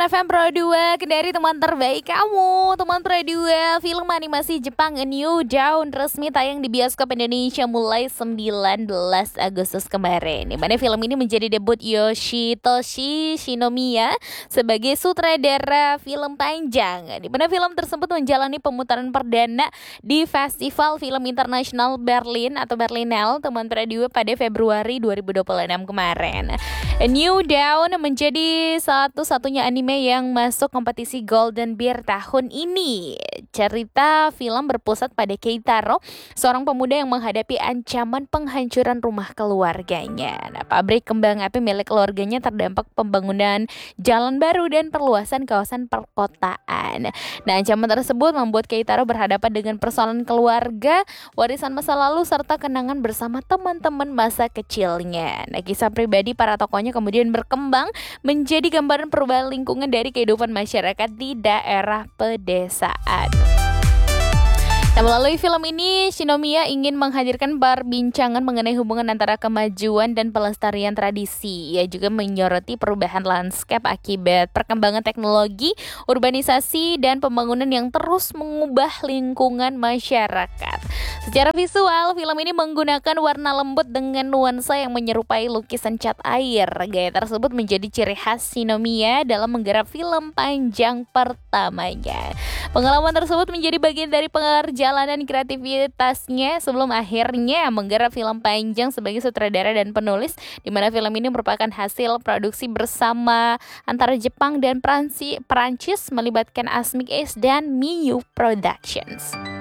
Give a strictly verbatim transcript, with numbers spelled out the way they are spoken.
F M Pro dua, Kendari teman terbaik kamu. Teman Pro dua, film animasi Jepang A New Dawn resmi tayang di bioskop Indonesia mulai sembilan belas Agustus kemarin. Di mana film ini menjadi debut Yoshitoshi Shinomiya sebagai sutradara film panjang. Di mana film tersebut menjalani pemutaran perdana di Festival Film Internasional Berlin atau Berlinale Teman Pro dua pada Februari dua ribu dua puluh enam kemarin. A New Dawn menjadi satu-satunya anime yang masuk kompetisi Golden Bear tahun ini. Cerita film berpusat pada Keitaro, seorang pemuda yang menghadapi ancaman penghancuran rumah keluarganya. Nah, pabrik kembang api milik keluarganya terdampak pembangunan jalan baru dan perluasan kawasan perkotaan. Nah, ancaman tersebut membuat Keitaro berhadapan dengan persoalan keluarga, warisan masa lalu, serta kenangan bersama teman-teman masa kecilnya. Nah, kisah pribadi para tokohnya kemudian berkembang menjadi gambaran perubahan lingkungan dari kehidupan masyarakat di daerah pedesaan. Nah, melalui film ini, Shinomiya ingin menghadirkan perbincangan mengenai hubungan antara kemajuan dan pelestarian tradisi. Ia juga menyoroti perubahan lanskap akibat perkembangan teknologi, urbanisasi, dan pembangunan yang terus mengubah lingkungan masyarakat. Secara visual, film ini menggunakan warna lembut dengan nuansa yang menyerupai lukisan cat air. Gaya tersebut menjadi ciri khas Shinomiya dalam menggarap film panjang pertamanya. Pengalaman tersebut menjadi bagian dari perjalanan kreativitasnya sebelum akhirnya menggarap film panjang sebagai sutradara dan penulis, di mana film ini merupakan hasil produksi bersama antara Jepang dan Prancis, Perancis melibatkan Asmik Ace dan Miyu Productions.